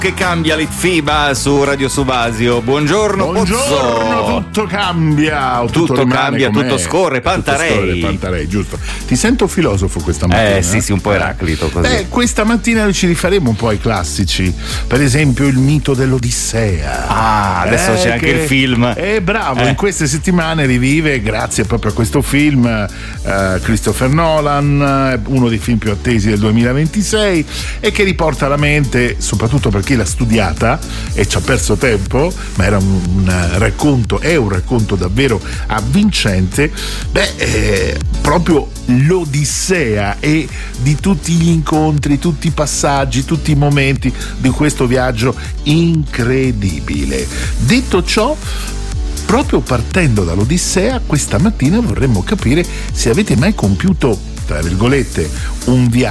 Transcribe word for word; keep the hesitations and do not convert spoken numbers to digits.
Che cambia l'Itfiba su Radio Subasio. Buongiorno, Buongiorno, Pozzo. tutto cambia, tutto, tutto cambia, com'è. Tutto scorre, Pantarei. Tutto scorre, Pantarei, giusto. Ti sento filosofo questa mattina. Eh sì, sì, un po' Eraclito così. Eh, questa mattina noi ci rifaremo un po' ai classici. Per esempio il mito dell'Odissea. Ah, adesso eh, c'è anche che, il film. Eh, bravo, eh. in queste settimane rivive, grazie proprio a questo film, eh, Christopher Nolan, uno dei film più attesi del duemilaventisei, e che riporta alla mente, soprattutto per chi l'ha studiata e ci ha perso tempo, ma era un, un racconto, è un racconto davvero avvincente, beh, eh, proprio l'Odissea e di tutti gli incontri, tutti i passaggi, tutti i momenti di questo viaggio incredibile. Detto ciò, proprio partendo dall'Odissea, questa mattina vorremmo capire se avete mai compiuto, tra virgolette, un viaggio